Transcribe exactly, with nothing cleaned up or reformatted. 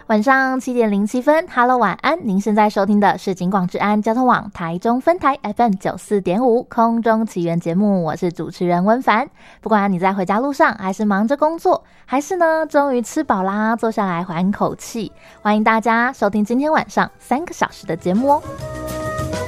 晚上七点零七分 ，Hello 晚安！您现在收听的是警广治安交通网台中分台 F M 九四点五空中奇缘节目，我是主持人温凡。不管你在回家路上，还是忙着工作，还是呢终于吃饱啦，坐下来缓口气，欢迎大家收听今天晚上三个小时的节目哦。